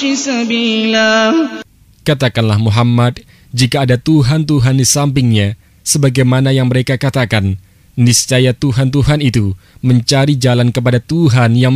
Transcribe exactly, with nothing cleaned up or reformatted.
Katakanlah Muhammad, jika ada Tuhan-Tuhan di sampingnya, sebagaimana yang mereka katakan, niscaya Tuhan-Tuhan itu mencari jalan kepada Tuhan yang